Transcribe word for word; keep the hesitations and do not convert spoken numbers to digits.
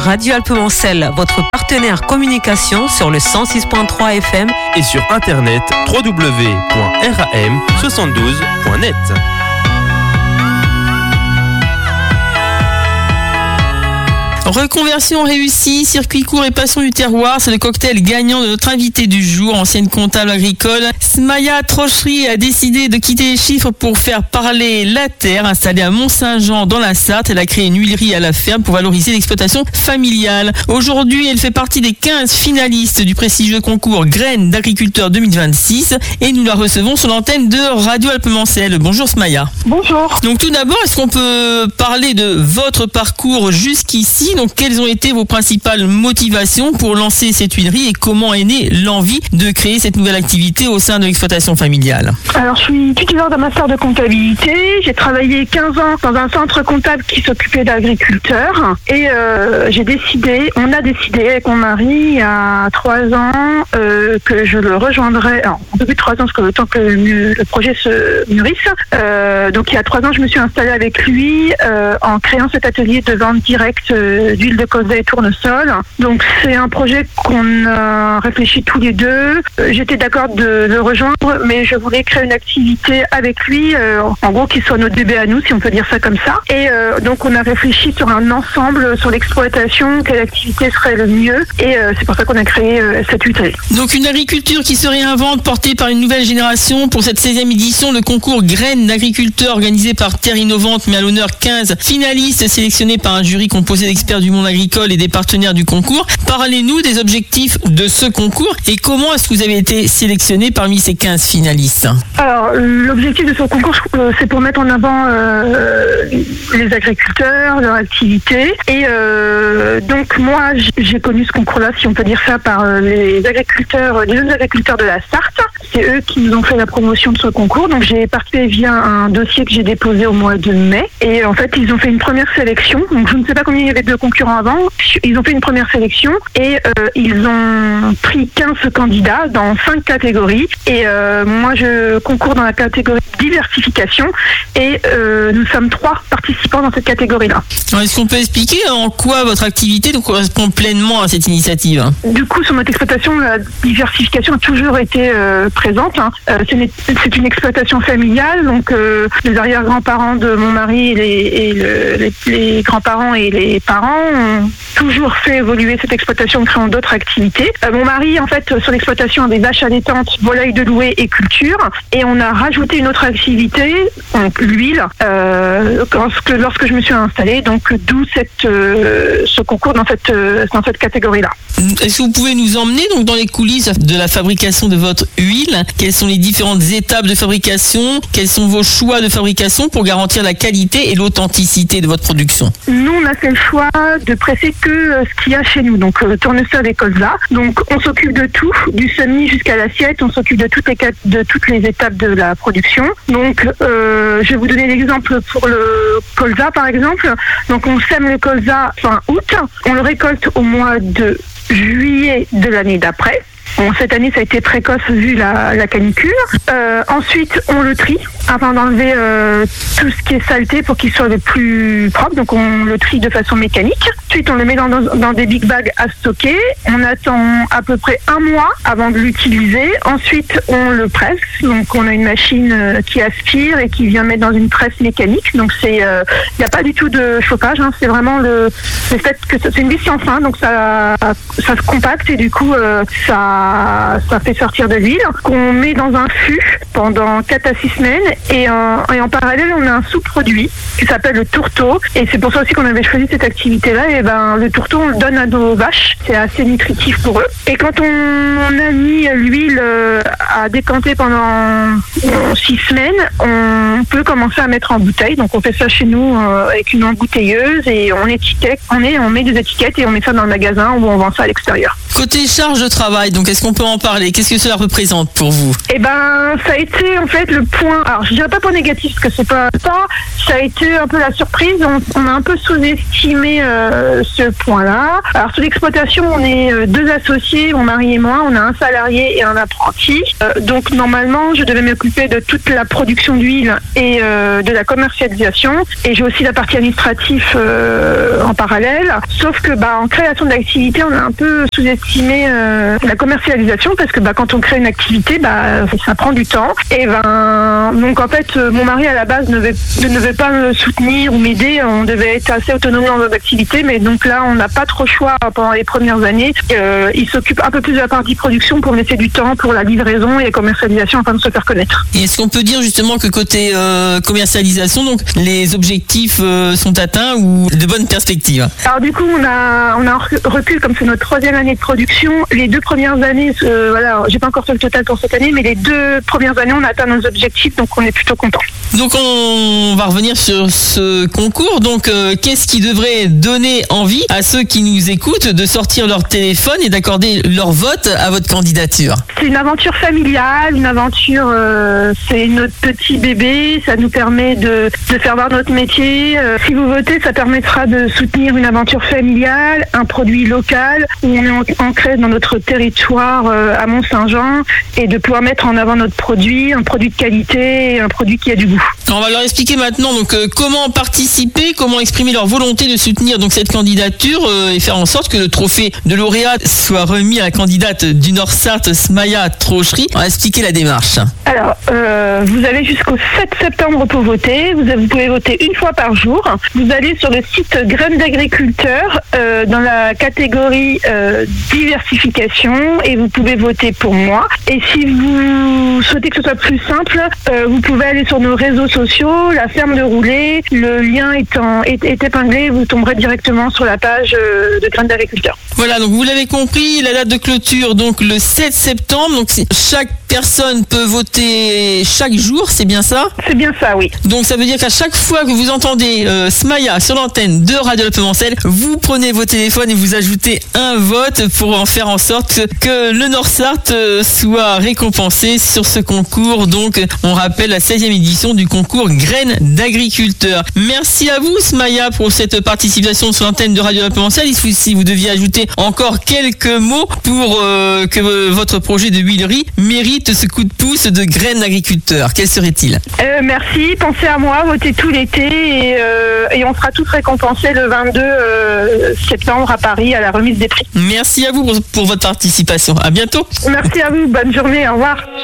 Radio Alpes-Mancel, votre partenaire communication sur le cent six point trois F M et sur internet w w w point r a m soixante-douze point net. Reconversion réussie, circuit court et passion du terroir, c'est le cocktail gagnant de notre invité du jour, ancienne comptable agricole. Smaya Trochery a décidé de quitter les chiffres pour faire parler la terre. Installée à Mont-Saint-Jean dans la Sarthe, elle a créé une huilerie à la ferme pour valoriser l'exploitation familiale. Aujourd'hui, elle fait partie des quinze finalistes du prestigieux concours Graines d'agriculteurs deux mille vingt-six et nous la recevons sur l'antenne de Radio Alpes-Mancel. Bonjour Smaya. Bonjour. Donc tout d'abord, est-ce qu'on peut parler de votre parcours jusqu'ici? Donc, quelles ont été vos principales motivations pour lancer cette huilerie et comment est née l'envie de créer cette nouvelle activité au sein de l'exploitation familiale? Alors, je suis titulaire d'un master de comptabilité. J'ai travaillé quinze ans dans un centre comptable qui s'occupait d'agriculteurs. Et euh, j'ai décidé, on a décidé avec mon mari il y a trois ans euh, que je le rejoindrais. Alors, un peu plus de trois ans, parce que le temps que le, le projet se mûrisse. Euh, donc, il y a trois ans, je me suis installée avec lui euh, en créant cet atelier de vente directe euh, d'huile de colza et tournesol. Donc c'est un projet qu'on a réfléchi tous les deux. Euh, j'étais d'accord de le rejoindre, mais je voulais créer une activité avec lui, euh, en gros qu'il soit notre bébé à nous, si on peut dire ça comme ça. Et euh, donc on a réfléchi sur un ensemble, sur l'exploitation, quelle activité serait le mieux. Et euh, c'est pour ça qu'on a créé euh, cette huilerie. Donc une agriculture qui se réinvente, portée par une nouvelle génération pour cette seizième édition, le concours Graines d'agriculteurs organisé par Terre Innovante, met à l'honneur quinze finalistes sélectionnés par un jury composé d'experts du monde agricole et des partenaires du concours. Parlez-nous des objectifs de ce concours et comment est-ce que vous avez été sélectionné parmi ces quinze finalistes? Alors, l'objectif de ce concours, euh, c'est pour mettre en avant euh, les agriculteurs, leur activité. Et euh, donc, moi, j'ai connu ce concours-là, si on peut dire ça, par euh, les agriculteurs, les jeunes agriculteurs de la Sarthe. C'est eux qui nous ont fait la promotion de ce concours. Donc, j'ai participé via un dossier que j'ai déposé au mois de mai. Et en fait, ils ont fait une première sélection. Donc, je ne sais pas combien il y avait de concurrents avant. Ils ont fait une première sélection et euh, ils ont pris quinze candidats dans cinq catégories. Et euh, moi, je concours dans la catégorie diversification et euh, nous sommes trois participants dans cette catégorie-là. Alors, est-ce qu'on peut expliquer en quoi votre activité correspond pleinement à cette initiative? Du coup, sur notre exploitation, la diversification a toujours été euh, présente. Hein. Euh, c'est, une, c'est une exploitation familiale, donc euh, les arrière-grands-parents de mon mari et, les, et le, les, les grands-parents et les parents ont toujours fait évoluer cette exploitation en créant d'autres activités. Euh, mon mari, en fait, sur l'exploitation, a des vaches allaitantes, volailles de louée et culture. Et on a rajouté une autre activité, donc l'huile, euh, lorsque, lorsque je me suis installée. Donc d'où cette, euh, ce concours dans cette, euh, dans cette catégorie-là. Est-ce que vous pouvez nous emmener donc dans les coulisses de la fabrication de votre huile? Quelles sont les différentes étapes de fabrication? Quels sont vos choix de fabrication pour garantir la qualité et l'authenticité de votre production? Nous, on a fait le choix de presser que euh, ce qu'il y a chez nous, donc euh, tournesol et colza. Donc on s'occupe de tout, du semis jusqu'à l'assiette, on s'occupe de toutes les, de toutes les étapes de la production. Donc euh, je vais vous donner l'exemple pour le colza par exemple. Donc on sème le colza fin août, on le récolte au mois de juillet de l'année d'après. Bon, cette année, ça a été précoce vu la, la canicule. Euh, ensuite, on le trie afin d'enlever euh, tout ce qui est saleté pour qu'il soit le plus propre. Donc, on le trie de façon mécanique. Ensuite, on le met dans, dans des big bags à stocker. On attend à peu près un mois avant de l'utiliser. Ensuite, on le presse. Donc, on a une machine euh, qui aspire et qui vient mettre dans une presse mécanique. Donc, c'est, il euh, n'y a pas du tout de chauffage. Hein. C'est vraiment le, le fait que c'est une vis sans fin. Donc, ça, ça se compacte et du coup, euh, ça ça fait sortir de l'huile qu'on met dans un fût pendant quatre à six semaines et en, et en parallèle on a un sous-produit qui s'appelle le tourteau et c'est pour ça aussi qu'on avait choisi cette activité-là. Et ben le tourteau on le donne à nos vaches, c'est assez nutritif pour eux. Et quand on, on a mis l'huile à décanter pendant six semaines, on peut commencer à mettre en bouteille. Donc on fait ça chez nous euh, avec une embouteilleuse et on étiquette, on, est, on met des étiquettes et on met ça dans le magasin où on vend ça à l'extérieur. Côté charge de travail, donc est-ce qu'on peut en parler? Qu'est-ce que cela représente pour vous? Eh ben, ça a été en fait le point. Alors, je dirais pas point négatif parce que c'est pas ça. Ça a été un peu la surprise. On, on a un peu sous-estimé euh, ce point-là. Alors, sur l'exploitation, on est euh, deux associés, mon mari et moi. On a un salarié et un apprenti. Euh, donc, normalement, je devais m'occuper de toute la production d'huile et euh, de la commercialisation. Et j'ai aussi la partie administrative euh, en parallèle. Sauf que, bah, en création d'activité, on a un peu sous-estimé euh, la commercialisation parce que, bah, quand on crée une activité, bah, ça prend du temps. Et ben, donc en fait, mon mari à la base ne devait, ne devait pas me soutenir ou m'aider. On devait être assez autonome dans nos activités, mais donc là, on n'a pas trop le choix pendant les premières années. Euh, il s'occupe un peu plus de la partie production pour laisser du temps pour la livraison et la commercialisation afin de se faire connaître. Et est-ce qu'on peut dire justement que côté euh, commercialisation, donc les objectifs euh, sont atteints ou de bonnes perspectives? Alors du coup, on a on a un recul comme c'est notre troisième année de production. Les deux premières années, euh, voilà, j'ai pas encore fait le total pour cette année, mais les deux premières années, on a atteint nos objectifs, donc on est plutôt content. Donc on va revenir sur ce concours. Donc euh, qu'est-ce qui devrait donner envie à ceux qui nous écoutent de sortir leur téléphone et d'accorder leur vote à votre candidature? C'est une aventure familiale, une aventure, euh, c'est notre petit bébé, ça nous permet de, de faire voir notre métier. Euh, si vous votez, ça permettra de soutenir une aventure familiale, un produit local où on est ancré dans notre territoire euh, à Mont-Saint-Jean et de pouvoir mettre en avant notre produit, un produit de qualité et un produit qui a du goût. On va leur expliquer maintenant donc euh, comment participer, comment exprimer leur volonté de soutenir donc cette candidature euh, et faire en sorte que le trophée de lauréat soit remis à la candidate du Nord-Sarthe, Smaya Trochery. On va expliquer la démarche. Alors, euh, vous avez jusqu'au sept septembre pour voter. Vous, avez, vous pouvez voter une fois par jour. Vous allez sur le site Graines d'agriculteurs euh, dans la catégorie euh, diversification et vous pouvez voter pour moi. Et si vous souhaitez que ce soit plus simple, euh, vous pouvez aller sur nos réseaux sociaux, la ferme de Roulet. Le lien étant, est, est épinglé, vous tomberez directement sur la page euh, de Graines d'agriculteurs. Voilà, donc vous l'avez compris, la date de clôture, donc le sept septembre. Donc chaque personne peut voter chaque jour, c'est bien ça? C'est bien ça, oui. Donc ça veut dire qu'à chaque fois que vous entendez euh, Smaya sur l'antenne de Radio Alpemancel, vous prenez vos téléphones et vous ajoutez un vote pour en faire en sorte que le Nord-Sarthe euh, soit récompensé sur ce concours. Donc on rappelle la seizième édition du concours Graines d'agriculteurs. Merci à vous Smaya pour cette participation sur l'antenne de Radio Alpemancel. Si vous deviez ajouter encore quelques mots pour euh, que euh, votre projet de huilerie mérite ce coup de pouce de Graines d'agriculteurs, quel serait-il? euh, Merci, pensez à moi, votez tout l'été et, euh, et on sera tous récompensés le vingt-deux euh, septembre à Paris à la remise des prix. Merci à vous pour, pour votre participation. À bientôt. Merci à vous, bonne journée, au revoir.